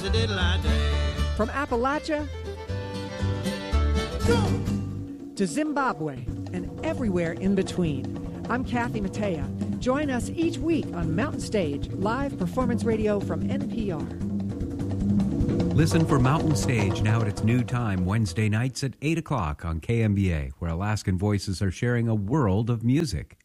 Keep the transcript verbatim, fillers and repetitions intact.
From Appalachia to Zimbabwe and everywhere in between, I'm Kathy Mattea. Join us each week on Mountain Stage, live performance radio from N P R. Listen for Mountain Stage now at its new time, Wednesday nights at eight o'clock on K M B A, where Alaskan voices are sharing a world of music.